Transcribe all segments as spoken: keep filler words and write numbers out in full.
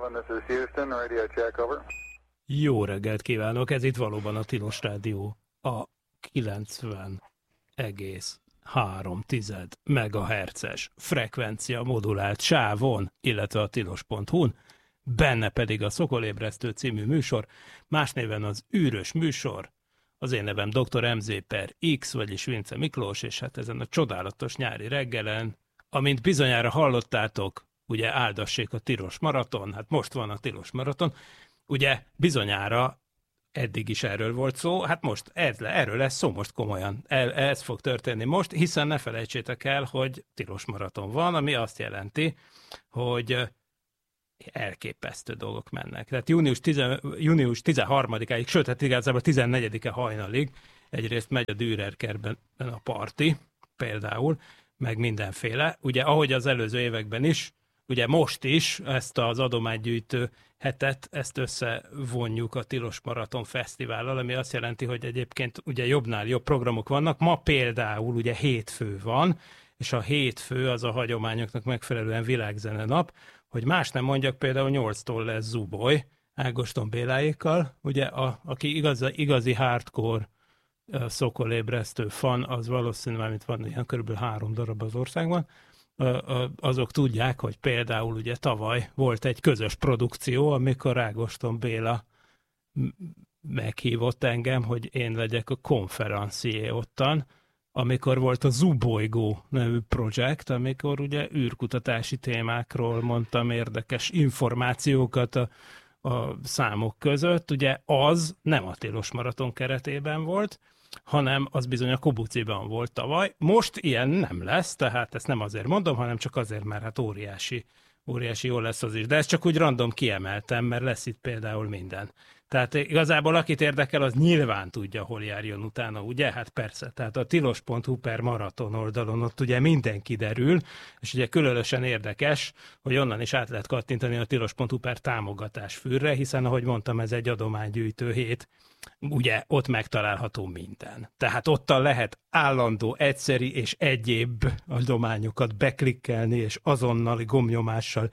eleven, this is Houston, radio check, over. Jó reggelt kívánok, ez itt valóban a Tilos Rádió, a kilencven egész három megahertzes frekvencia modulált sávon, illetve a tilos pont hu-n, benne pedig a Szokolébresztő című műsor, más néven az űrös műsor. Az én nevem doktor em zé per X, vagyis Vince Miklós, és hát ezen a csodálatos nyári reggelen, amint bizonyára hallottátok, ugye áldassék a Tilos Maraton, hát most van a Tilos Maraton, ugye bizonyára eddig is erről volt szó, hát most ez, erről lesz szó most komolyan. El, ez fog történni most, hiszen ne felejtsétek el, hogy Tilos Maraton van, ami azt jelenti, hogy elképesztő dolgok mennek. Tehát június, tizen, június tizenharmadikáig, sőt, hát igazából tizennegyedike hajnalig egyrészt megy a Dürerkerben a parti, például, meg mindenféle. Ugye, ahogy az előző években is, ugye most is ezt az adománygyűjtő hetet, ezt összevonjuk a Tilos Maraton Fesztivállal, ami azt jelenti, hogy egyébként ugye jobbnál jobb programok vannak. Ma például ugye hétfő van, és a hétfő az a hagyományoknak megfelelően világzene nap, hogy más nem mondjak, például nyolctól lesz Zuboly, Ágoston Béláékkal, ugye, a, aki igazi, igazi hardcore uh, szokolébresztő fan, az valószínűleg, mint van ilyen körülbelül három darab az országban, azok tudják, hogy például ugye tavaly volt egy közös produkció, amikor Ágoston Béla meghívott engem, hogy én legyek a konferencié ottan, amikor volt a Zubolygó nevű projekt, amikor ugye űrkutatási témákról mondtam érdekes információkat a, a számok között. Ugye az nem a Tilos Maraton keretében volt, hanem az bizony a Kobuciban volt tavaly. Most ilyen nem lesz, tehát ezt nem azért mondom, hanem csak azért, mert hát óriási, óriási jó lesz az is. De ezt csak úgy random kiemeltem, mert lesz itt például minden. Tehát igazából akit érdekel, az nyilván tudja, hol járjon utána, ugye? Hát persze, tehát a tilos pont hu per maraton oldalon ott ugye minden kiderül, és ugye különösen érdekes, hogy onnan is át lehet kattintani a tilos pont hu per támogatás fűrre, hiszen ahogy mondtam, ez egy adománygyűjtő hét, ugye ott megtalálható minden. Tehát ottan lehet állandó, egyszeri és egyéb adományokat beklikkelni, és azonnali gombnyomással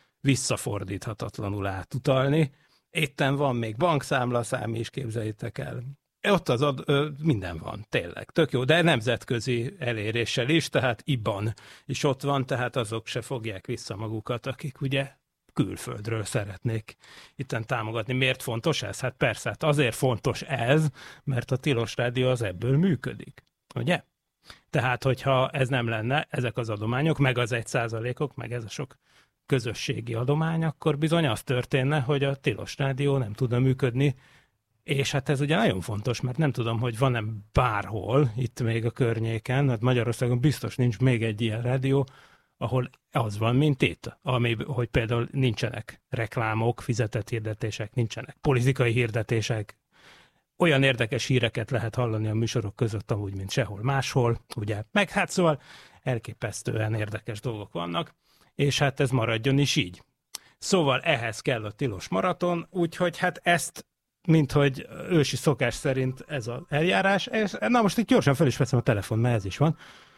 visszafordíthatatlanul átutalni. Itten van még bankszámlaszám is, képzeljétek el. Ott az ad, ö, minden van, tényleg, tök jó, de nemzetközi eléréssel is, tehát i ban is ott van, tehát azok se fogják vissza magukat, akik ugye külföldről szeretnék itten támogatni. Miért fontos ez? Hát persze, hát azért fontos ez, mert a Tilos Rádió az ebből működik, ugye? Tehát, hogyha ez nem lenne, ezek az adományok, meg az egy százalékok, meg ez a sok közösségi adomány, akkor bizony az történne, hogy a Tilos Rádió nem tudna működni, és hát ez ugye nagyon fontos, mert nem tudom, hogy van-e bárhol, itt még a környéken, hát Magyarországon biztos nincs még egy ilyen rádió, ahol az van, mint itt, ami, hogy például nincsenek reklámok, fizetett hirdetések, nincsenek politikai hirdetések, olyan érdekes híreket lehet hallani a műsorok között, amúgy, mint sehol máshol, ugye, meg hát szóval elképesztően érdekes dolgok vannak, és hát ez maradjon is így. Szóval ehhez kell a Tilos Maraton, úgyhogy hát ezt, mint hogy ősi szokás szerint ez az eljárás, és na most itt gyorsan fel is veszem a telefon, mert ez is van.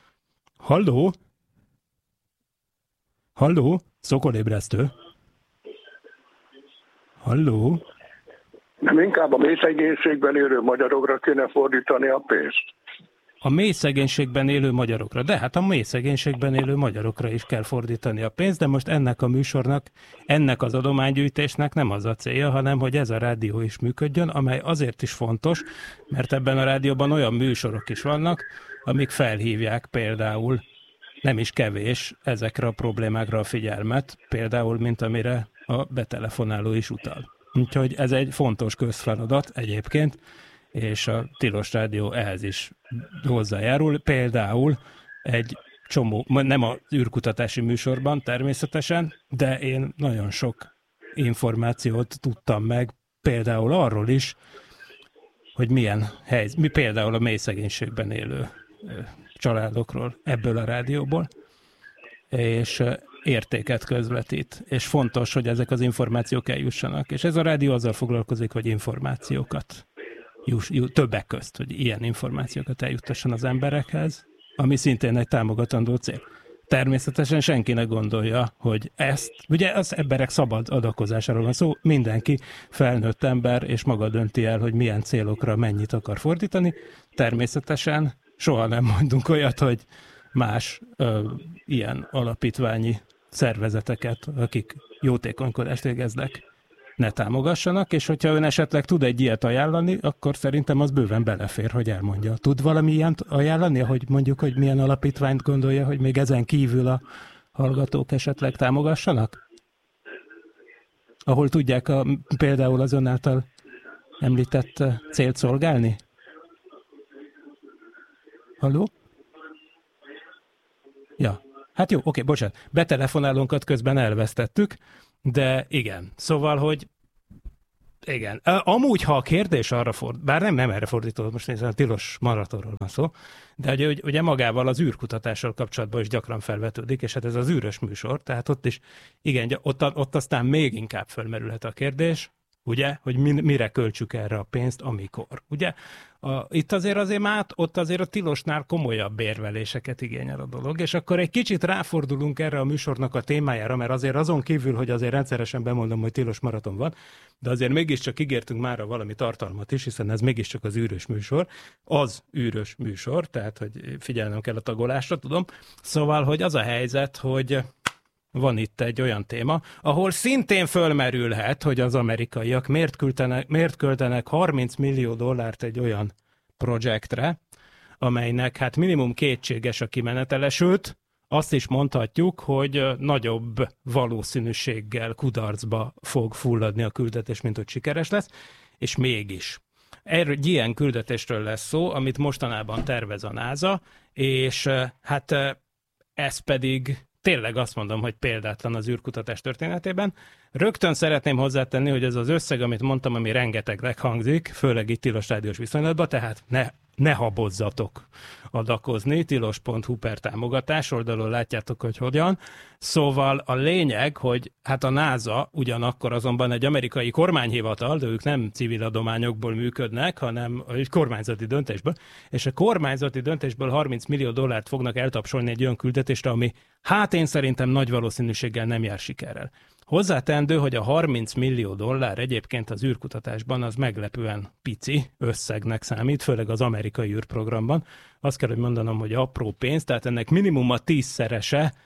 Halló? Halló? Szokolébresztő? Halló? Nem inkább a mély szegénységben élő magyarokra kéne fordítani a pénzt? A mély szegénységben élő magyarokra. De hát a mély szegénységben élő magyarokra is kell fordítani a pénzt, de most ennek a műsornak, ennek az adománygyűjtésnek nem az a célja, hanem hogy ez a rádió is működjön, amely azért is fontos, mert ebben a rádióban olyan műsorok is vannak, amik felhívják például, nem is kevés, ezekre a problémákra a figyelmet, például, mint amire a betelefonáló is utal. Úgyhogy ez egy fontos közfeladat egyébként, és a Tilos Rádió ehhez is hozzájárul. Például egy csomó, nem az űrkutatási műsorban természetesen, de én nagyon sok információt tudtam meg, például arról is, hogy milyen helyzet, mi például a mély szegénységben élő családokról ebből a rádióból, és értéket közvetít, és fontos, hogy ezek az információk eljussanak. És ez a rádió azzal foglalkozik, hogy információkat Juss, juss, többek közt, hogy ilyen információkat eljuttasson az emberekhez, ami szintén egy támogatandó cél. természetesen senki ne gondolja, hogy ezt, ugye az emberek szabad adakozásáról van szó, mindenki felnőtt ember, és maga dönti el, hogy milyen célokra mennyit akar fordítani. Természetesen soha nem mondunk olyat, hogy más ö, ilyen alapítványi szervezeteket, akik jótékonykodást végeznek, ne támogassanak, és hogyha ön esetleg tud egy ilyet ajánlani, akkor szerintem az bőven belefér, hogy elmondja. Tud valami ilyent ajánlani, hogy mondjuk, hogy milyen alapítványt gondolja, hogy még ezen kívül a hallgatók esetleg támogassanak? Ahol tudják a, például az ön által említett célt szolgálni? Halló? Ja. Hát jó, oké, bocsánat. Betelefonálónkat közben elvesztettük, de igen. Szóval, hogy igen. Amúgy, ha a kérdés arra fordít, bár nem, nem erre fordított, most nézem, a tilos maratonról van szó, de ugye, ugye magával az űrkutatással kapcsolatban is gyakran felvetődik, és hát ez az űrös műsor, tehát ott is, igen, ott, ott aztán még inkább felmerülhet a kérdés, ugye, hogy mire költsük erre a pénzt, amikor, ugye? A, itt azért azért már, ott azért a tilosnál komolyabb érveléseket igényel a dolog, és akkor egy kicsit ráfordulunk erre a műsornak a témájára, mert azért azon kívül, hogy azért rendszeresen bemondom, hogy tilos maraton van, de azért mégiscsak ígértünk mára valami tartalmat is, hiszen ez mégiscsak az űrös műsor, az űrös műsor, tehát hogy figyelnem kell a tagolásra, tudom. Szóval, hogy az a helyzet, hogy van itt egy olyan téma, ahol szintén fölmerülhet, hogy az amerikaiak miért költenek, miért költenek harminc millió dollárt egy olyan projektre, amelynek hát minimum kétséges a kimenetele, sőt, azt is mondhatjuk, hogy nagyobb valószínűséggel kudarcba fog fulladni a küldetés, mint hogy sikeres lesz, és mégis. Erről egy ilyen küldetésről lesz szó, amit mostanában tervez a NASA, és hát ez pedig tényleg azt mondom, hogy példátlan az űrkutatás történetében. Rögtön szeretném hozzátenni, hogy ez az összeg, amit mondtam, ami rengetegnek hangzik, főleg itt tilos rádiós viszonylatban, tehát ne, ne habozzatok adakozni, tilos pont hu per támogatás oldalon látjátok, hogy hogyan. Szóval a lényeg, hogy hát a NASA ugyanakkor azonban egy amerikai kormányhivatal, de ők nem civil adományokból működnek, hanem egy kormányzati döntésből, és a kormányzati döntésből harminc millió dollárt fognak eltapsolni egy olyan küldetésre, ami hát én szerintem nagy valószínűséggel nem jár sikerrel. Hozzátendő, hogy a harminc millió dollár egyébként az űrkutatásban az meglepően pici összegnek számít, főleg az amerikai űrprogramban. Azt kell, hogy mondanom, hogy apró pénz, tehát ennek minimum a tízszerese,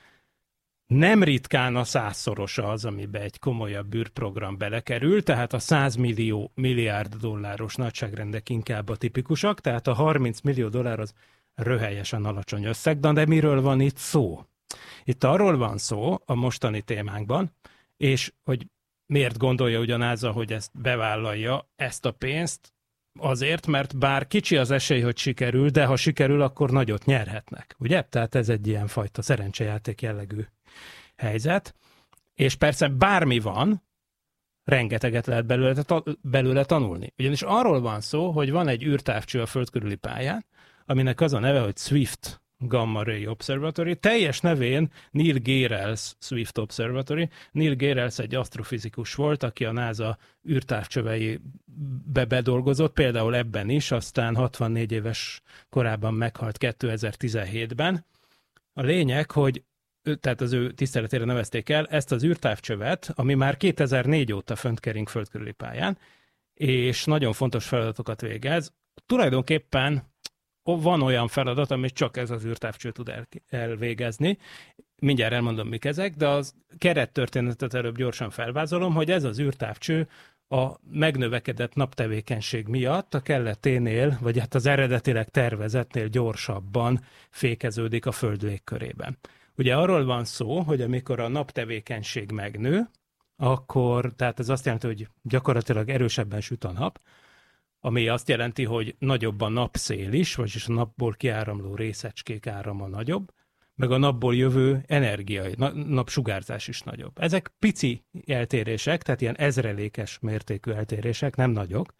nem ritkán a százszorosa az, amiben egy komolyabb űrprogram belekerül, tehát a száz millió milliárd dolláros nagyságrendek inkább a tipikusak, tehát a harminc millió dollár az röhelyesen alacsony összeg, de miről van itt szó? Itt arról van szó a mostani témánkban, és hogy miért gondolja ugyanaz, hogy ezt bevállalja, ezt a pénzt, azért, mert bár kicsi az esély, hogy sikerül, de ha sikerül, akkor nagyot nyerhetnek, ugye? Tehát ez egy ilyen fajta szerencsejáték jellegű helyzet, és persze bármi van, rengeteget lehet belőle, belőle tanulni. Ugyanis arról van szó, hogy van egy űrtávcső a föld körüli pályán, aminek az a neve, hogy Swift Gamma Ray Observatory, teljes nevén Neil Gehrels Swift Observatory. Neil Gehrels egy asztrofizikus volt, aki a NASA űrtávcsöveibe bedolgozott, például ebben is, aztán hatvannégy éves korában meghalt kétezer-tizenhétben. A lényeg, hogy tehát az ő tiszteletére nevezték el ezt az űrtávcsövet, ami már kétezer-négy óta fönt kering földkörüli pályán, és nagyon fontos feladatokat végez. Tulajdonképpen van olyan feladat, amit csak ez az űrtávcső tud el, elvégezni. Mindjárt elmondom, mik ezek, de az kerettörténetet előbb gyorsan felvázolom, hogy ez az űrtávcső a megnövekedett naptevékenység miatt a kelleténél, vagy hát az eredetileg tervezetnél gyorsabban fékeződik a Föld légkörében. Ugye arról van szó, hogy amikor a naptevékenység megnő, akkor, tehát ez azt jelenti, hogy gyakorlatilag erősebben süt a nap, ami azt jelenti, hogy nagyobb a napszél is, vagyis a napból kiáramló részecskék árama nagyobb, meg a napból jövő energiai, napsugárzás is nagyobb. Ezek pici eltérések, tehát ilyen ezrelékes mértékű eltérések, nem nagyok,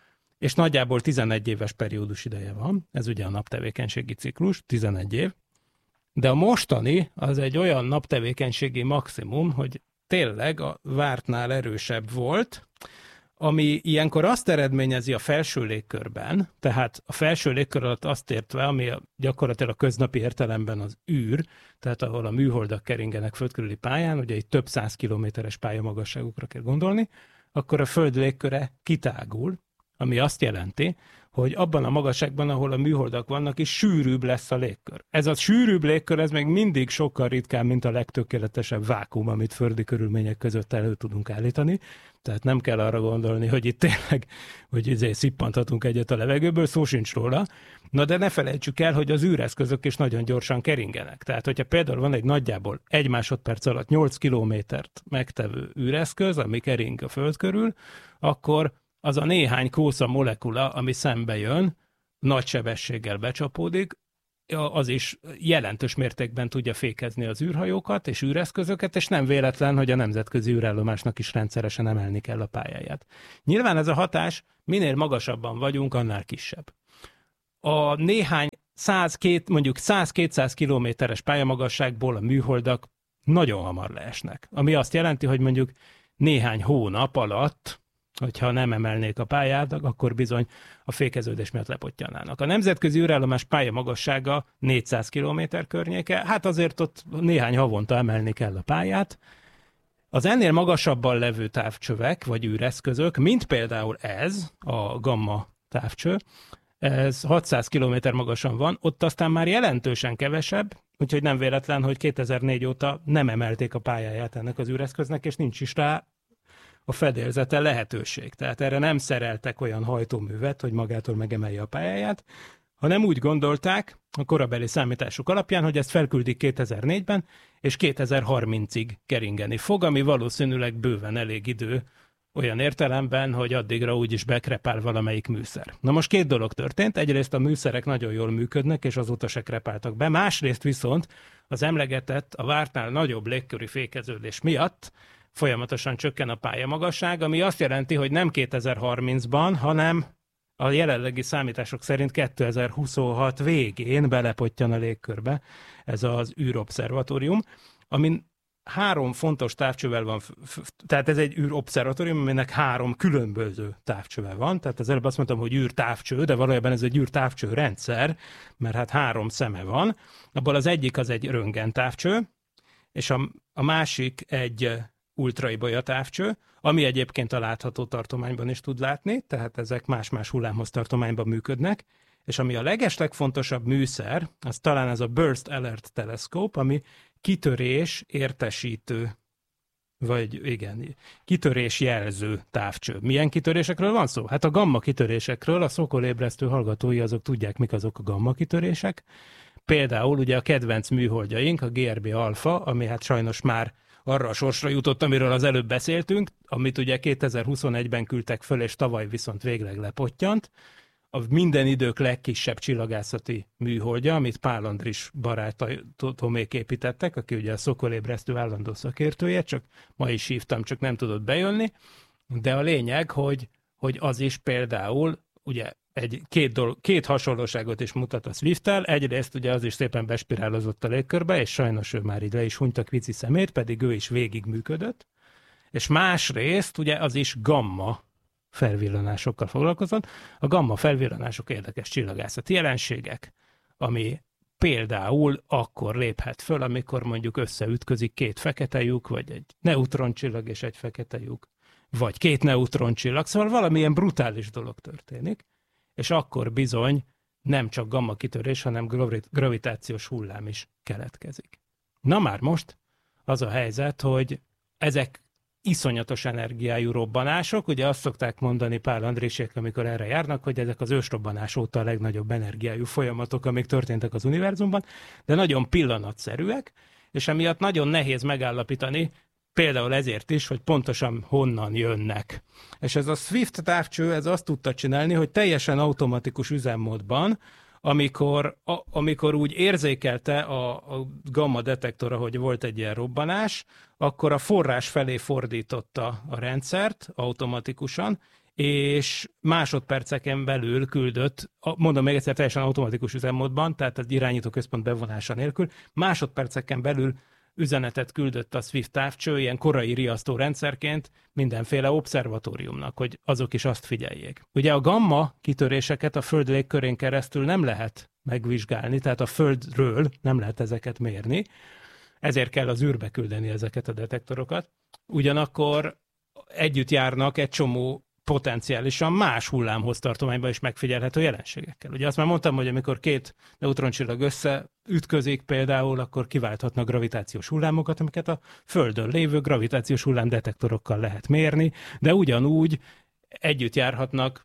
és nagyjából tizenegy éves periódus ideje van, ez ugye a naptevékenységi ciklus, tizenegy év, de a mostani az egy olyan naptevékenységi maximum, hogy tényleg a vártnál erősebb volt, ami ilyenkor azt eredményezi a felső légkörben, tehát a felső légkör alatt azt értve, ami gyakorlatilag a köznapi értelemben az űr, tehát ahol a műholdak keringenek földkörüli pályán, ugye itt több száz kilométeres pályamagasságokra kell gondolni, akkor a Föld légköre kitágul, ami azt jelenti, hogy abban a magasságban, ahol a műholdak vannak, is sűrűbb lesz a légkör. Ez a sűrűbb légkör, ez még mindig sokkal ritkább, mint a legtökéletesebb vákuum, amit földi körülmények között elő tudunk állítani. Tehát nem kell arra gondolni, hogy itt tényleg, hogy izé szippanthatunk egyet a levegőből, szó sincs róla. Na de ne felejtsük el, hogy az űreszközök is nagyon gyorsan keringenek. Tehát, hogyha például van egy nagyjából egy másodperc alatt nyolc kilométert megtevő űreszköz, ami kering a Föld körül, akkor az a néhány kósza molekula, ami szembe jön, nagy sebességgel becsapódik, az is jelentős mértékben tudja fékezni az űrhajókat és űreszközöket, és nem véletlen, hogy a nemzetközi űrállomásnak is rendszeresen emelni kell a pályáját. Nyilván ez a hatás, minél magasabban vagyunk, annál kisebb. A néhány száz, mondjuk száz-kétszáz kilométeres pályamagasságból a műholdak nagyon hamar leesnek, ami azt jelenti, hogy mondjuk néhány hónap alatt, hogyha nem emelnék a pályát, akkor bizony a fékeződés miatt lepottyanának. A nemzetközi űrállomás pályamagassága négyszáz kilométer környéke, hát azért ott néhány havonta emelni kell a pályát. Az ennél magasabban levő távcsövek, vagy űreszközök, mint például ez, a gamma távcső, ez hatszáz kilométer magasan van, ott aztán már jelentősen kevesebb, úgyhogy nem véletlen, hogy kétezer-négy óta nem emelték a pályáját ennek az űreszköznek, és nincs is rá a fedélzete lehetőség. Tehát erre nem szereltek olyan hajtóművet, hogy magától megemelje a pályáját, hanem úgy gondolták a korabeli számítások alapján, hogy ezt felküldik kétezer-négyben, és kétezer-harmincig keringeni fog, ami valószínűleg bőven elég idő olyan értelemben, hogy addigra úgyis bekrepál valamelyik műszer. Na most két dolog történt. Egyrészt a műszerek nagyon jól működnek, és azóta se krepáltak be. Másrészt viszont az emlegetett, a vártnál nagyobb légköri fékeződés miatt folyamatosan csökken a pályamagasság, ami azt jelenti, hogy nem kétezer-harmincban, hanem a jelenlegi számítások szerint kétezer-huszonhat végén belepottyan a légkörbe ez az űrobszervatórium, amin három fontos távcsővel van, tehát ez egy űrobszervatórium, aminek három különböző távcsöve van, tehát az előbb azt mondtam, hogy űrtávcső, de valójában ez egy űrtávcső rendszer, mert hát három szeme van, abból az egyik az egy röntgentávcső, és a, a másik egy ultraibolya távcső, ami egyébként a látható tartományban is tud látni, tehát ezek más-más hullámhossz tartományban működnek, és ami a legeslegfontosabb műszer, az talán ez a Burst Alert Telescope, ami kitörés értesítő, vagy igen, kitörés jelző távcső. Milyen kitörésekről van szó? Hát a gamma kitörésekről, a szokolébresztő hallgatói azok tudják, mik azok a gamma kitörések. Például ugye a kedvenc műholdjaink, a gé er bé Alpha, ami hát sajnos már arra a sorsra jutott, amiről az előbb beszéltünk, amit ugye kétezer-huszonegyben küldtek föl, és tavaly viszont végleg lepottyant. A minden idők legkisebb csillagászati műholdja, amit Pál Andris barátomék építettek, aki ugye a szokolébresztő állandó szakértője, csak ma is hívtam, csak nem tudott bejönni. De a lényeg, hogy, hogy az is például ugye egy, két, dolog, két hasonlóságot is mutat a Swift-tel. Egyrészt ugye az is szépen bespirálozott a légkörbe, és sajnos ő már így le is hunyt a kvici szemét, pedig ő is végig működött. És másrészt ugye az is gamma felvillanásokkal foglalkozott. A gamma felvillanások érdekes csillagászati jelenségek, ami például akkor léphet föl, amikor mondjuk összeütközik két fekete lyuk, vagy egy neutroncsillag és egy fekete lyuk, vagy két neutroncsillag, szóval valamilyen brutális dolog történik, és akkor bizony nem csak gamma kitörés, hanem gravitációs hullám is keletkezik. Na már most az a helyzet, hogy ezek iszonyatos energiájú robbanások, ugye azt szokták mondani Pál Andrisék, amikor erre járnak, hogy ezek az ősrobbanás óta a legnagyobb energiájú folyamatok, amik történtek az univerzumban, de nagyon pillanatszerűek, és emiatt nagyon nehéz megállapítani, például ezért is, hogy pontosan honnan jönnek. És ez a Swift távcső, ez azt tudta csinálni, hogy teljesen automatikus üzemmódban, amikor, a, amikor úgy érzékelte a, a gamma detektora, hogy volt egy ilyen robbanás, akkor a forrás felé fordította a rendszert automatikusan, és másodperceken belül küldött, mondom még egyszer, teljesen automatikus üzemmódban, tehát az irányító központ bevonása nélkül, másodperceken belül üzenetet küldött a Swift távcső ilyen korai riasztó rendszerként mindenféle obszervatóriumnak, hogy azok is azt figyeljék. Ugye a gamma kitöréseket a Föld légkörén keresztül nem lehet megvizsgálni, tehát a Földről nem lehet ezeket mérni, ezért kell az űrbe küldeni ezeket a detektorokat. Ugyanakkor együtt járnak egy csomó potenciálisan más hullámhoztartományban is megfigyelhető jelenségekkel. Ugye azt már mondtam, hogy amikor két neutroncsillag összeütközik például, akkor kiválthatnak gravitációs hullámokat, amiket a Földön lévő gravitációs hullámdetektorokkal lehet mérni, de ugyanúgy együtt járhatnak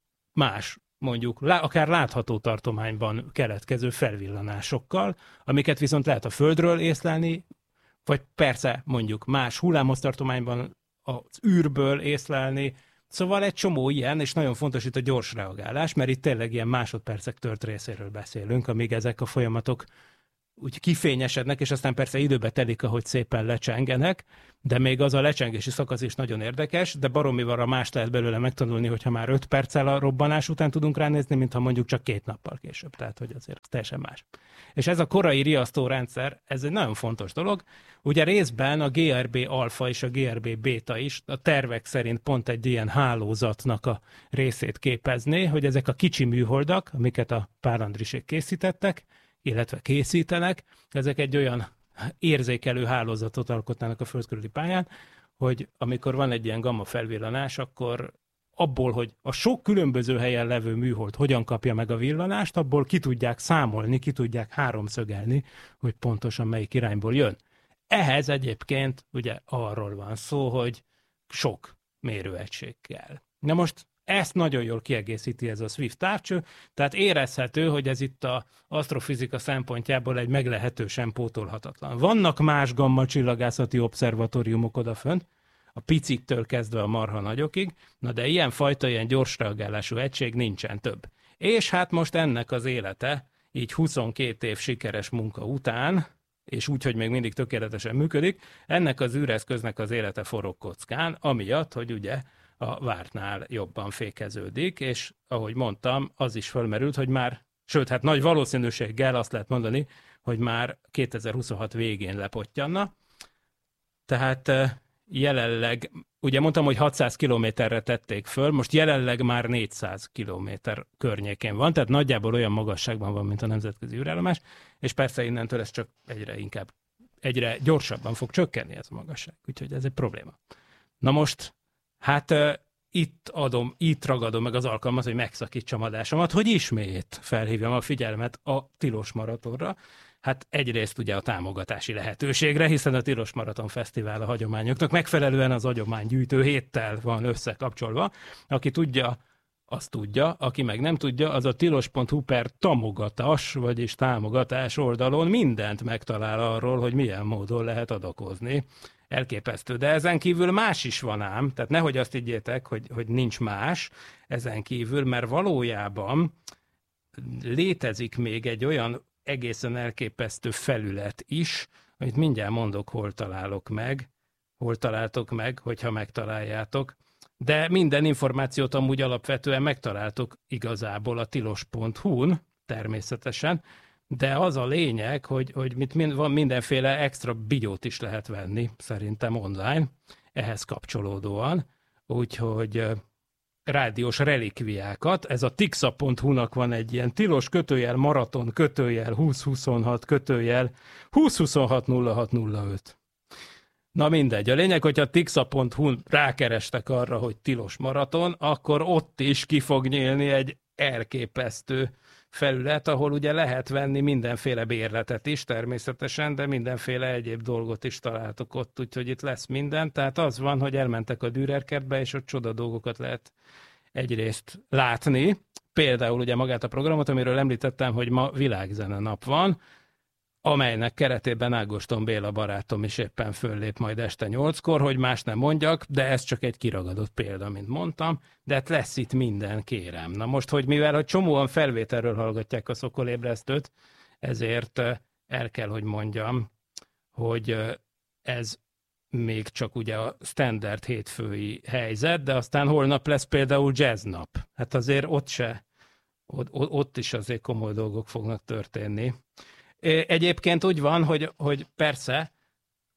más, mondjuk akár látható tartományban keletkező felvillanásokkal, amiket viszont lehet a Földről észlelni, vagy persze mondjuk más hullámhoztartományban az űrből észlelni. Szóval egy csomó ilyen, és nagyon fontos itt a gyors reagálás, mert itt tényleg ilyen másodpercek tört részéről beszélünk, amíg ezek a folyamatok úgy kifényesednek, és aztán persze időbe telik, ahogy szépen lecsengenek, de még az a lecsengési szakasz is nagyon érdekes, de baromival más lehet belőle megtanulni, hogyha már öt perccel a robbanás után tudunk ránézni, mintha mondjuk csak két nappal később, tehát hogy azért teljesen más. És ez a korai riasztórendszer, ez egy nagyon fontos dolog. Ugye részben a gé er bé alfa és a gé er bé beta is a tervek szerint pont egy ilyen hálózatnak a részét képezné, hogy ezek a kicsi műholdak, amiket a Pál Andrisék készítettek, illetve készítenek, ezek egy olyan érzékelő hálózatot alkotnának a föld körüli pályán, hogy amikor van egy ilyen gamma felvillanás, akkor abból, hogy a sok különböző helyen levő műhold hogyan kapja meg a villanást, abból ki tudják számolni, ki tudják háromszögelni, hogy pontosan melyik irányból jön. Ehhez egyébként ugye arról van szó, hogy sok mérőegység kell. Na most ezt nagyon jól kiegészíti ez a Swift távcső, tehát érezhető, hogy ez itt az asztrofizika szempontjából egy meglehetősen pótolhatatlan. Vannak más gamma csillagászati obszervatóriumok odafönt, a piciktől kezdve a marha nagyokig, na de ilyen fajta, ilyen gyors reagálású egység nincsen több. És hát most ennek az élete, így huszonkét év sikeres munka után, és úgy, hogy még mindig tökéletesen működik, ennek az űreszköznek az élete forog kockán, amiatt, hogy ugye a vártnál jobban fékeződik, és ahogy mondtam, az is fölmerült, hogy már, sőt, hát nagy valószínűséggel azt lehet mondani, hogy már kétezer-huszonhat végén lepottyanna. Tehát jelenleg, ugye mondtam, hogy hatszáz kilométerre tették föl, most jelenleg már négyszáz kilométer környékén van, tehát nagyjából olyan magasságban van, mint a nemzetközi űrállomás, és persze innentől ez csak egyre inkább, egyre gyorsabban fog csökkenni ez a magasság, úgyhogy ez egy probléma. Na most, hát uh, itt adom, itt ragadom meg az alkalmat, hogy megszakítsam adásomat, hogy ismét felhívjam a figyelmet a Tilos Maratonra. Hát egyrészt ugye a támogatási lehetőségre, hiszen a Tilos Maraton Fesztivál a hagyományoknak megfelelően az adománygyűjtő héttel van összekapcsolva. Aki tudja, az tudja, aki meg nem tudja, az a tilos pont hu per támogatás, vagyis támogatás oldalon mindent megtalál arról, hogy milyen módon lehet adakozni. Elképesztő, de ezen kívül más is van ám, tehát nehogy azt higgyétek, hogy, hogy nincs más ezen kívül, mert valójában létezik még egy olyan egészen elképesztő felület is, amit mindjárt mondok, hol találok meg, hol találtok meg, hogyha megtaláljátok, de minden információt amúgy alapvetően megtaláltok igazából a tilos pont hu-n, természetesen, de az a lényeg, hogy, hogy mit, mind, van mindenféle extra bigyót is lehet venni, szerintem online, ehhez kapcsolódóan, úgyhogy rádiós relikviákat, ez a tixa pont hu-nak van egy ilyen tilos kötőjel maraton kötőjel húsz huszonhat kötőjel húsz huszonhat nulla hat nulla öt. Na mindegy, a lényeg, hogyha tixa pont hu-n rákerestek arra, hogy tilos maraton, akkor ott is ki fog nyílni egy elképesztő felület, ahol ugye lehet venni mindenféle bérletet is természetesen, de mindenféle egyéb dolgot is találtok ott, úgyhogy itt lesz minden. Tehát az van, hogy elmentek a Dürer kertbe, és ott csoda dolgokat lehet egyrészt látni. Például ugye magát a programot, amiről említettem, hogy ma világzene nap van, amelynek keretében Ágoston Béla barátom is éppen föllép majd este nyolckor, hogy más nem mondjak, de ez csak egy kiragadott példa, mint mondtam, de hát lesz itt minden, kérem. Na most, hogy mivel hogy csomóan felvételről hallgatják a Szokolébresztőt, ezért el kell, hogy mondjam, hogy ez még csak ugye a standard hétfői helyzet, de aztán holnap lesz például jazz nap. Hát azért ott se, ott, ott is azért komoly dolgok fognak történni. Egyébként úgy van, hogy, hogy persze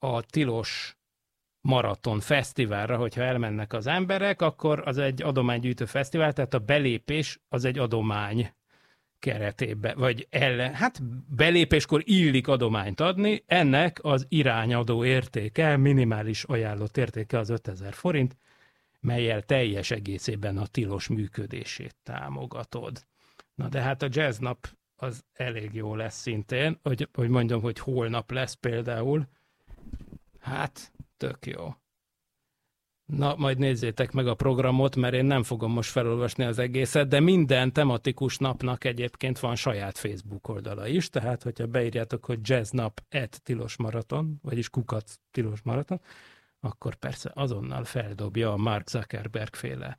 a tilos maraton fesztiválra, hogyha elmennek az emberek, akkor az egy adománygyűjtő fesztivál, tehát a belépés az egy adomány keretébe, vagy ellen, hát belépéskor illik adományt adni, ennek az irányadó értéke, minimális ajánlott értéke az ötezer forint, mellyel teljes egészében a tilos működését támogatod. Na de hát a jazznap az elég jó lesz szintén, hogy, hogy mondjam, hogy holnap lesz például. Hát, tök jó. Na, majd nézzétek meg a programot, mert én nem fogom most felolvasni az egészet, de minden tematikus napnak egyébként van saját Facebook oldala is, tehát hogyha beírjátok, hogy jazznap at tilos maraton, vagyis kukac tilos maraton, akkor persze azonnal feldobja a Mark Zuckerberg féle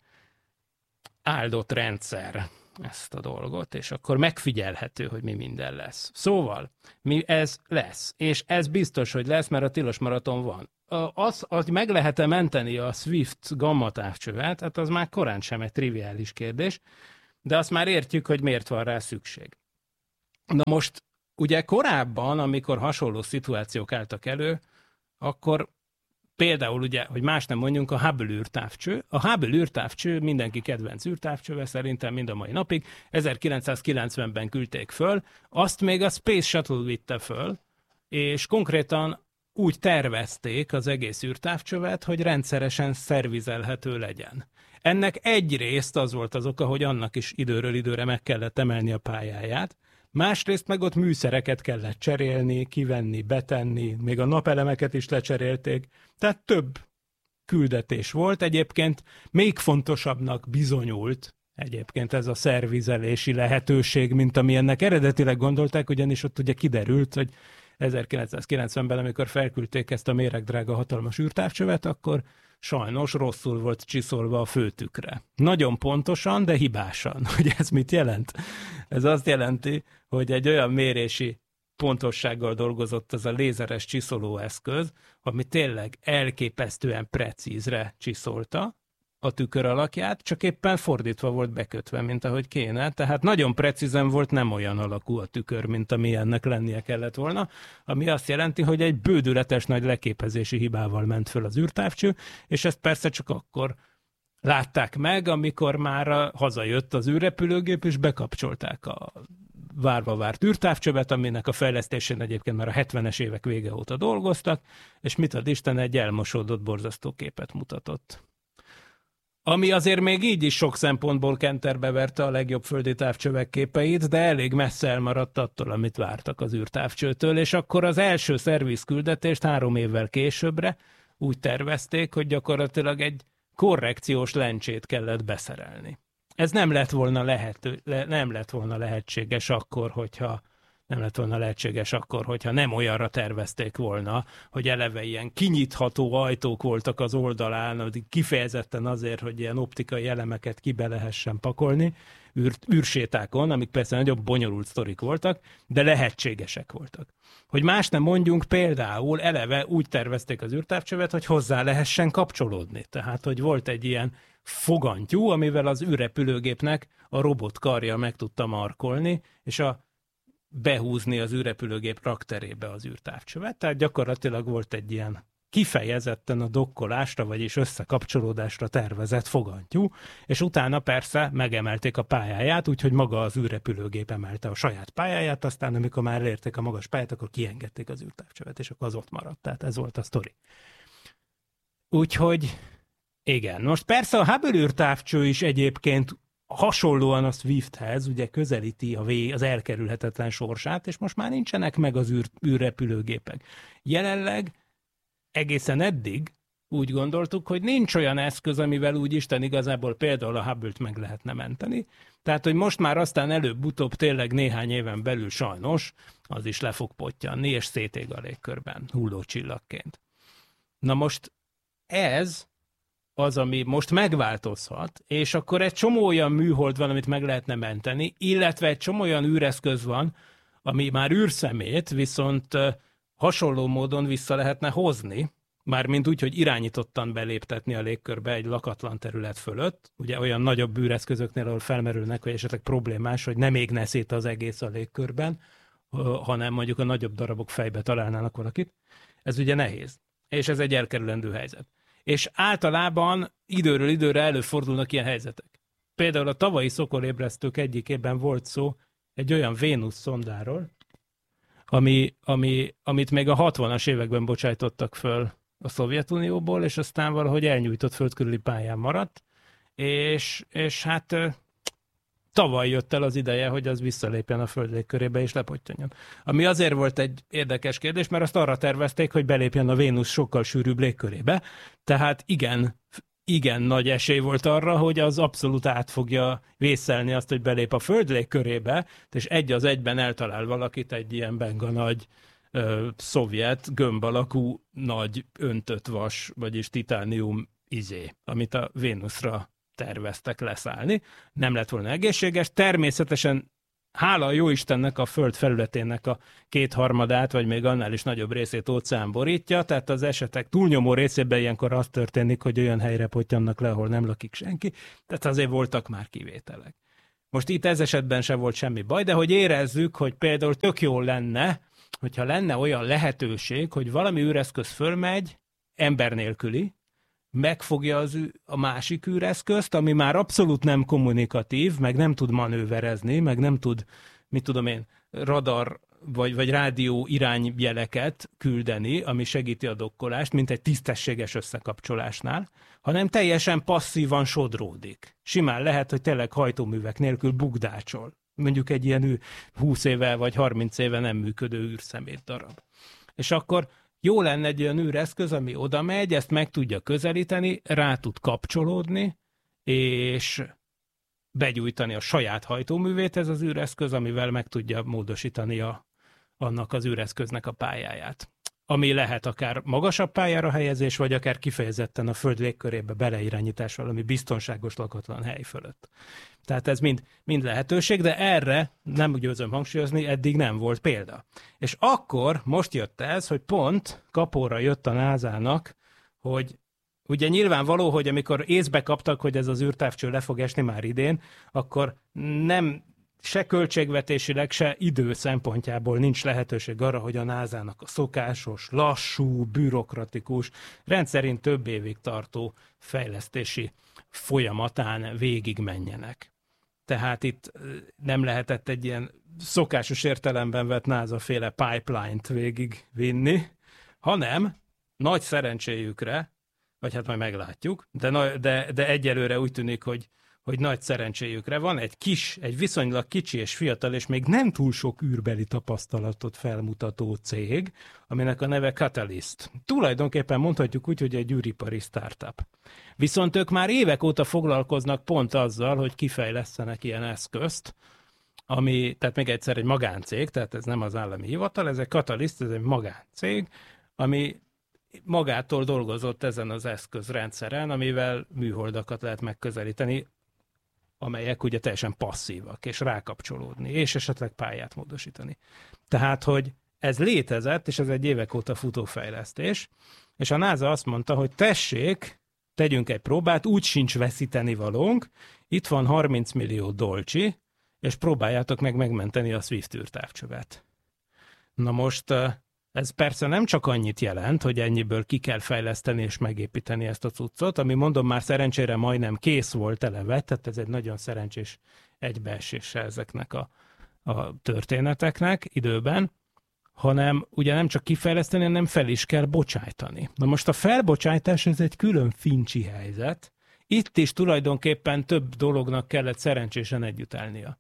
áldott rendszer ezt a dolgot, és akkor megfigyelhető, hogy mi minden lesz. Szóval, mi ez lesz, és ez biztos, hogy lesz, mert a tilos maraton van. Az, hogy meg lehet-e menteni a Swift gamma távcsövet, hát az már korán sem egy triviális kérdés, de azt már értjük, hogy miért van rá szükség. Na most, ugye korábban, amikor hasonló szituációk álltak elő, akkor például ugye, hogy más nem mondjunk, a Hubble űrtávcső. A Hubble űrtávcső mindenki kedvenc űrtávcsőve, szerintem mind a mai napig. ezerkilencszázkilencvenben küldték föl, azt még a Space Shuttle vitte föl, és konkrétan úgy tervezték az egész űrtávcsövet, hogy rendszeresen szervizelhető legyen. Ennek egyrészt az volt az oka, hogy annak is időről időre meg kellett emelni a pályáját, másrészt meg ott műszereket kellett cserélni, kivenni, betenni, még a napelemeket is lecserélték, tehát több küldetés volt. Egyébként még fontosabbnak bizonyult egyébként ez a szervizelési lehetőség, mint ami ennek eredetileg gondolták, ugyanis ott ugye kiderült, hogy ezerkilencszázkilencvenben, amikor felküldték ezt a méregdrága hatalmas űrtávcsövet, akkor sajnos rosszul volt csiszolva a főtükre. Nagyon pontosan, de hibásan. Hogy ez mit jelent? Ez azt jelenti, hogy egy olyan mérési pontossággal dolgozott ez a lézeres csiszolóeszköz, ami tényleg elképesztően precízre csiszolta a tükör alakját, csak éppen fordítva volt bekötve, mint ahogy kéne. Tehát nagyon precízen volt, nem olyan alakú a tükör, mint ami ennek lennie kellett volna, ami azt jelenti, hogy egy bődületes nagy leképezési hibával ment föl az űrtávcső, és ezt persze csak akkor látták meg, amikor már hazajött az űrrepülőgép, és bekapcsolták a várva várt űrtávcsövet, aminek a fejlesztésén egyébként már a hetvenes évek vége óta dolgoztak, és mit ad Isten, egy elmosódott, borzasztó képet mutatott. Ami azért még így is sok szempontból kenterbe verte a legjobb földi távcsövek képeit, de elég messze elmaradt attól, amit vártak az űrtávcsőtől, és akkor az első szervizküldetést három évvel későbbre úgy tervezték, hogy gyakorlatilag egy korrekciós lencsét kellett beszerelni. Ez nem lett volna lehető, le, nem lett volna lehetséges akkor, hogyha nem lett volna lehetséges akkor, hogyha nem olyanra tervezték volna, hogy eleve ilyen kinyitható ajtók voltak az oldalán, kifejezetten azért, hogy ilyen optikai elemeket kibe lehessen pakolni, űr, űrsétákon, amik persze nagyobb bonyolult sztorik voltak, de lehetségesek voltak. Hogy más nem mondjunk, például eleve úgy tervezték az űrtávcsövet, hogy hozzá lehessen kapcsolódni. Tehát, hogy volt egy ilyen fogantyú, amivel az űrrepülőgépnek a robot karja meg tudta markolni, és a behúzni az űrrepülőgép rakterébe az űrtávcsövet. Tehát gyakorlatilag volt egy ilyen kifejezetten a dokkolásra, vagyis összekapcsolódásra tervezett fogantyú, és utána persze megemelték a pályáját, úgyhogy maga az űrrepülőgép emelte a saját pályáját, aztán amikor már elérték a magas pályát, akkor kiengedték az űrtávcsövet, és akkor az ott maradt. Tehát ez volt a sztori. Úgyhogy igen. Most persze a Hubble űrtávcső is egyébként hasonlóan a Swifthez ugye közelíti a vé, az elkerülhetetlen sorsát, és most már nincsenek meg az űr, űrrepülőgépek. Jelenleg egészen eddig úgy gondoltuk, hogy nincs olyan eszköz, amivel úgy Isten igazából például a Hubble-t meg lehetne menteni. Tehát, hogy most már aztán előbb-utóbb tényleg néhány éven belül sajnos az is le fog pottyanni, és szétég a légkörben, hullócsillagként. Na most ez az, ami most megváltozhat, és akkor egy csomó olyan műhold van, amit meg lehetne menteni, illetve egy csomó olyan űreszköz van, ami már űrszemét, viszont hasonló módon vissza lehetne hozni, mármint úgy, hogy irányítottan beléptetni a légkörbe egy lakatlan terület fölött. Ugye olyan nagyobb űreszközöknél, ahol felmerülnek, hogy esetleg problémás, hogy nem égne szét az egész a légkörben, hanem mondjuk a nagyobb darabok fejbe találnának valakit. Ez ugye nehéz, és ez egy elkerülendő helyzet. És általában időről időre előfordulnak ilyen helyzetek. Például a tavalyi szokolébresztők egyikében volt szó egy olyan Vénusz szondáról, ami, ami, amit még a hatvanas években bocsájtottak föl a Szovjetunióból, és aztán valahogy elnyújtott földkörüli pályán maradt, és, és hát tavaly jött el az ideje, hogy az visszalépjen a föld légkörébe és lepottyanjon. Ami azért volt egy érdekes kérdés, mert azt arra tervezték, hogy belépjen a Vénusz sokkal sűrűbb légkörébe, tehát igen, igen nagy esély volt arra, hogy az abszolút át fogja vészelni azt, hogy belép a föld légkörébe, és egy az egyben eltalál valakit egy ilyen benga nagy ö, szovjet, gömb alakú, nagy öntött vas, vagyis titánium izé, amit a Vénuszra terveztek leszállni. Nem lett volna egészséges. Természetesen hála a jóistennek a föld felületének a kétharmadát, vagy még annál is nagyobb részét óceán borítja, tehát az esetek túlnyomó részében ilyenkor az történik, hogy olyan helyre pottyannak le, ahol nem lakik senki, tehát azért voltak már kivételek. Most itt ez esetben sem volt semmi baj, de hogy érezzük, hogy például tök jó lenne, hogyha lenne olyan lehetőség, hogy valami űreszköz fölmegy, ember nélküli, megfogja az, a másik űreszközt, ami már abszolút nem kommunikatív, meg nem tud manőverezni, meg nem tud, mit tudom én, radar vagy, vagy rádió irányjeleket küldeni, ami segíti a dokkolást, mint egy tisztességes összekapcsolásnál, hanem teljesen passzívan sodródik. Simán lehet, hogy tényleg hajtóművek nélkül bugdácsol. Mondjuk egy ilyen húsz éve vagy harminc éve nem működő űrszemét darab. És akkor jó lenne egy olyan űreszköz, ami oda megy, ezt meg tudja közelíteni, rá tud kapcsolódni, és begyújtani a saját hajtóművét ez az űreszköz, amivel meg tudja módosítani a, annak az űreszköznek a pályáját. Ami lehet akár magasabb pályára helyezés, vagy akár kifejezetten a föld légkörébe beleirányítás valami biztonságos lakatlan hely fölött. Tehát ez mind, mind lehetőség, de erre nem győzöm hangsúlyozni, eddig nem volt példa. És akkor most jött ez, hogy pont kapóra jött a nászának, hogy ugye nyilvánvaló, hogy amikor észbe kaptak, hogy ez az űrtávcső le fog esni már idén, akkor nem se költségvetésileg, se idő szempontjából nincs lehetőség arra, hogy a nászának a szokásos, lassú, bürokratikus, rendszerint több évig tartó fejlesztési folyamatán végig menjenek. Tehát itt nem lehetett egy ilyen szokásos értelemben vett NASA-féle pipeline-t végigvinni, hanem nagy szerencséjükre, vagy hát majd meglátjuk, de, de, de egyelőre úgy tűnik, hogy, hogy nagy szerencséjükre van egy kis, egy viszonylag kicsi és fiatal, és még nem túl sok űrbeli tapasztalatot felmutató cég, aminek a neve Catalyst. Tulajdonképpen mondhatjuk úgy, hogy egy űripari startup. Viszont ők már évek óta foglalkoznak pont azzal, hogy kifejlesztenek ilyen eszközt, ami, tehát még egyszer egy magáncég, tehát ez nem az állami hivatal, ez egy Catalyst, ez egy magáncég, ami magától dolgozott ezen az eszközrendszeren, amivel műholdakat lehet megközelíteni, amelyek ugye teljesen passzívak, és rákapcsolódni, és esetleg pályát módosítani. Tehát, hogy ez létezett, és ez egy évek óta futó fejlesztés, és a NASA azt mondta, hogy tessék, tegyünk egy próbát, úgy sincs veszíteni valónk, itt van harminc millió dolcsi, és próbáljátok meg megmenteni a Swift űrtávcsövet. Na most ez persze nem csak annyit jelent, hogy ennyiből ki kell fejleszteni és megépíteni ezt a cuccot, ami mondom már szerencsére majdnem kész volt eleve, tehát ez egy nagyon szerencsés egybeesése ezeknek a, a történeteknek időben, hanem ugye nem csak kifejleszteni, hanem fel is kell bocsájtani. Na most a felbocsájtás ez egy külön fincsi helyzet, itt is tulajdonképpen több dolognak kellett szerencsésen együtt állnia.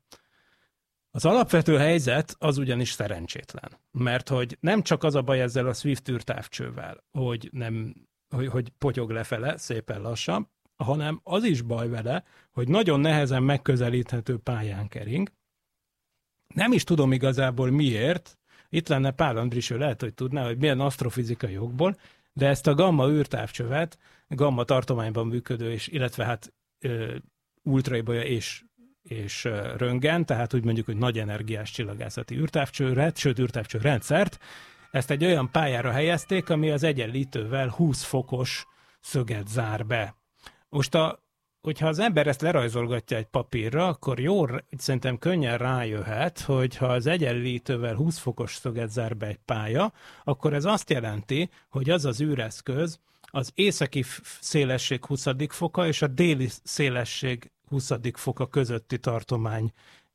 Az alapvető helyzet az ugyanis szerencsétlen, mert hogy nem csak az a baj ezzel a Swift űrtávcsővel, hogy, nem, hogy, hogy potyog lefele szépen lassan, hanem az is baj vele, hogy nagyon nehezen megközelíthető pályán kering. Nem is tudom igazából miért, itt lenne Pál Andris, ő lehet, hogy tudná, hogy milyen asztrofizikai okból, de ezt a gamma űrtávcsövet, gamma tartományban működő, és, illetve hát ö, ultraibolya és és röntgen, tehát úgy mondjuk, hogy nagy energiás csillagászati űrtávcsőret, sőt űrtávcső rendszert, ezt egy olyan pályára helyezték, ami az egyenlítővel húsz fokos szöget zár be. Most a, hogyha az ember ezt lerajzolgatja egy papírra, akkor jó, szerintem könnyen rájöhet, hogy ha az egyenlítővel húsz fokos szöget zár be egy pálya, akkor ez azt jelenti, hogy az az űreszköz az északi szélesség huszadik foka és a déli szélesség huszadik foka közötti tartományon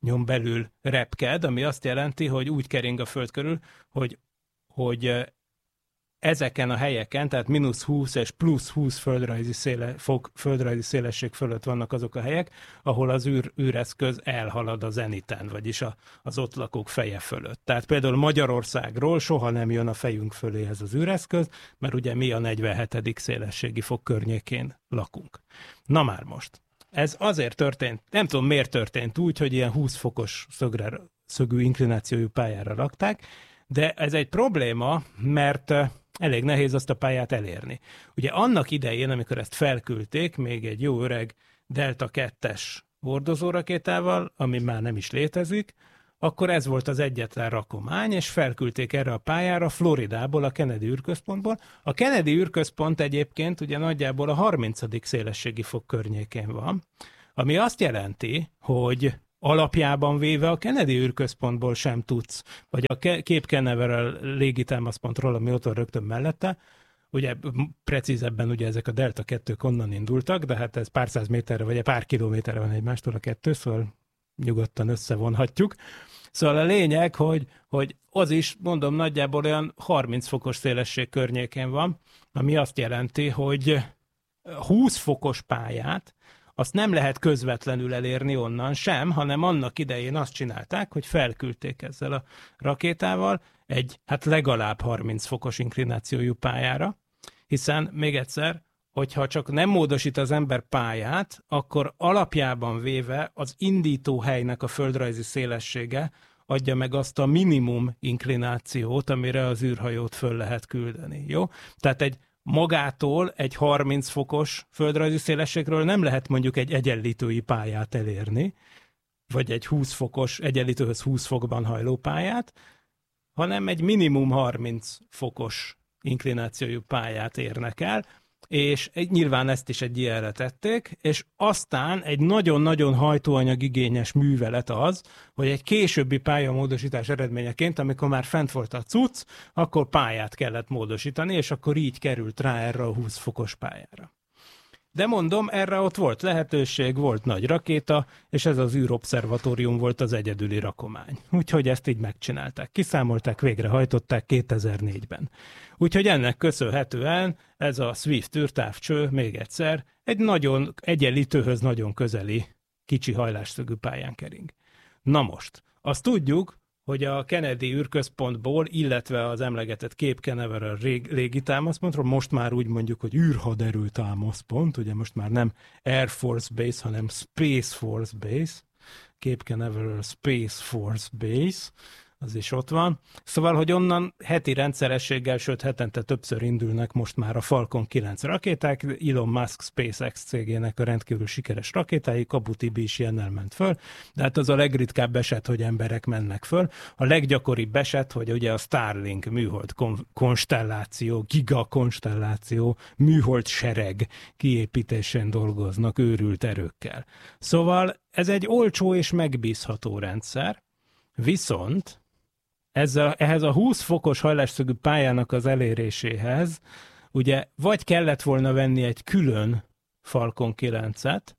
belül repked, ami azt jelenti, hogy úgy kering a Föld körül, hogy, hogy ezeken a helyeken, tehát mínusz húsz és plusz húsz földrajzi, széle, fok, földrajzi szélesség fölött vannak azok a helyek, ahol az űr, űreszköz elhalad a zeniten, vagyis a, az ott lakók feje fölött. Tehát például Magyarországról soha nem jön a fejünk fölé ez az űreszköz, mert ugye mi a negyvenhetedik szélességi fok környékén lakunk. Na már most. Ez azért történt, nem tudom miért történt úgy, hogy ilyen húsz fokos szögre, szögű inklinációjú pályára rakták, de ez egy probléma, mert elég nehéz azt a pályát elérni. Ugye annak idején, amikor ezt felküldték, még egy jó öreg Delta kettes hordozórakétával, ami már nem is létezik, akkor ez volt az egyetlen rakomány, és felküldték erre a pályára Floridából, a Kennedy űrközpontból. A Kennedy űrközpont egyébként ugye nagyjából a harmincadik szélességi fok környékén van, ami azt jelenti, hogy alapjában véve a Kennedy űrközpontból sem tudsz, vagy a Cape Canaveral légitámaszpontról, ami ott van rögtön mellette, ugye precízebben ugye ezek a Delta kettők onnan indultak, de hát ez pár száz méterre, vagy pár kilométerre van egymástól a kettő, szóval nyugodtan összevonhatjuk. Szóval a lényeg, hogy, hogy az is, mondom, nagyjából olyan harminc fokos szélesség környékén van, ami azt jelenti, hogy húsz fokos pályát azt nem lehet közvetlenül elérni onnan sem, hanem annak idején azt csinálták, hogy felküldték ezzel a rakétával egy, hát legalább harminc fokos inklinációjú pályára, hiszen még egyszer, hogyha csak nem módosít az ember pályát, akkor alapjában véve az indító helynek a földrajzi szélessége adja meg azt a minimum inklinációt, amire az űrhajót föl lehet küldeni. Jó? Tehát egy magától egy harminc fokos földrajzi szélességről nem lehet mondjuk egy egyenlítői pályát elérni, vagy egy húsz fokos, egyenlítőhöz húsz fokban hajló pályát, hanem egy minimum harminc fokos inklinációjú pályát érnek el, és nyilván ezt is egy ilyenre tették, és aztán egy nagyon-nagyon hajtóanyagigényes művelet az, hogy egy későbbi pályamódosítás eredményeként, amikor már fent volt a cucc, akkor pályát kellett módosítani, és akkor így került rá erre a húsz fokos pályára. De mondom, erre ott volt lehetőség, volt nagy rakéta, és ez az űrobszervatórium volt az egyedüli rakomány. Úgyhogy ezt így megcsinálták. Kiszámolták, végrehajtották kétezer-négyben. Úgyhogy ennek köszönhetően ez a Swift űrtávcső, még egyszer, egy nagyon egyenlítőhöz nagyon közeli kicsi hajlásszögű pályán kering. Na most, azt tudjuk, hogy a Kennedy űrközpontból, illetve az emlegetett Cape Canaveral légitámaszpontról, most már úgy mondjuk, hogy űrhaderő támaszpont, ugye most már nem Air Force Base, hanem Space Force Base, Cape Canaveral Space Force Base, az is ott van. Szóval, hogy onnan heti rendszerességgel, sőt hetente többször indulnak most már a Falcon kilenc rakéták, Elon Musk SpaceX cégének a rendkívül sikeres rakétái, Kabutibi is ilyennel ment föl, de hát az a legritkább eset, hogy emberek mennek föl. A leggyakoribb eset, hogy ugye a Starlink műhold kon- konstelláció, giga konstelláció, műhold sereg kiépítésén dolgoznak őrült erőkkel. Szóval ez egy olcsó és megbízható rendszer, viszont ezzel, ehhez a húsz fokos hajlásszögű pályának az eléréséhez ugye vagy kellett volna venni egy külön Falcon kilencet,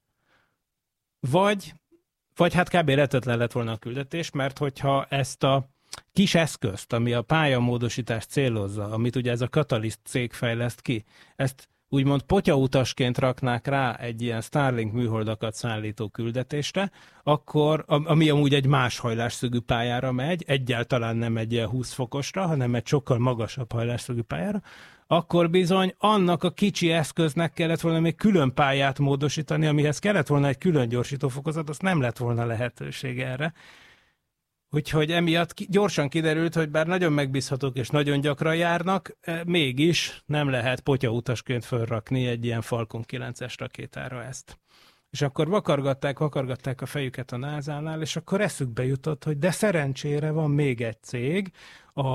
vagy, vagy hát kb. Lehetetlen lett volna a küldetés, mert hogyha ezt a kis eszközt, ami a pályamódosítást célozza, amit ugye ez a Catalyst cég fejleszt ki, ezt úgymond potyautasként raknák rá egy ilyen Starlink műholdakat szállító küldetésre, akkor, ami amúgy egy más hajlásszögű pályára megy, egyáltalán nem egy ilyen húsz fokosra, hanem egy sokkal magasabb hajlásszögű pályára, akkor bizony annak a kicsi eszköznek kellett volna még külön pályát módosítani, amihez kellett volna egy külön gyorsítófokozat, azt nem lett volna lehetőség erre. Úgyhogy emiatt gyorsan kiderült, hogy bár nagyon megbízhatók és nagyon gyakran járnak, mégis nem lehet potyautasként fölrakni egy ilyen Falcon kilences rakétára ezt. És akkor vakargatták, vakargatták a fejüket a názánál, és akkor eszükbe jutott, hogy de szerencsére van még egy cég, a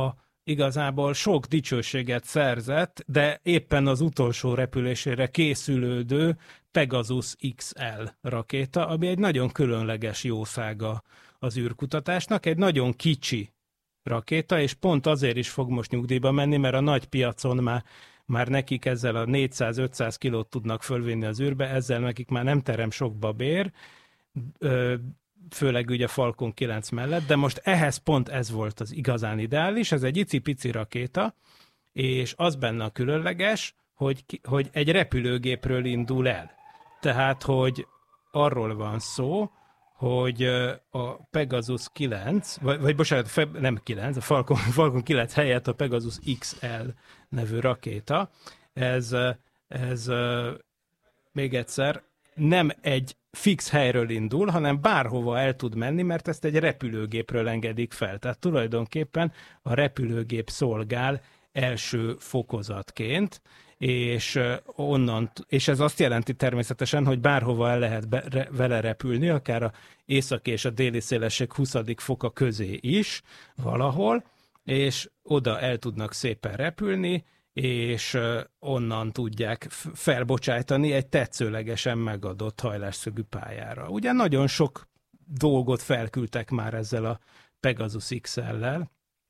igazából sok dicsőséget szerzett, de éppen az utolsó repülésére készülődő Pegasus iksz el rakéta, ami egy nagyon különleges jószága az űrkutatásnak, egy nagyon kicsi rakéta, és pont azért is fog most nyugdíjba menni, mert a nagy piacon már, már nekik ezzel a négyszáz-ötszáz kilót tudnak fölvinni az űrbe, ezzel nekik már nem terem sok babér, főleg ugye a Falcon kilenc mellett, de most ehhez pont ez volt az igazán ideális, ez egy icipici rakéta, és az benne a különleges, hogy, hogy egy repülőgépről indul el. Tehát, hogy arról van szó, hogy a Pegasus kilenc, vagy, vagy bocsánat, nem kilenc, a Falcon, Falcon kilenc helyett a Pegasus iksz el nevű rakéta, ez, ez még egyszer nem egy fix helyről indul, hanem bárhova el tud menni, mert ezt egy repülőgépről engedik fel. Tehát tulajdonképpen a repülőgép szolgál első fokozatként, és onnan, és ez azt jelenti természetesen, hogy bárhova el lehet be, re, vele repülni, akár a északi és a déli szélesség huszadik foka közé is valahol, és oda el tudnak szépen repülni, és onnan tudják felbocsájtani egy tetszőlegesen megadott hajlásszögű pályára. Ugye nagyon sok dolgot felküldtek már ezzel a Pegasus iksz el-lel,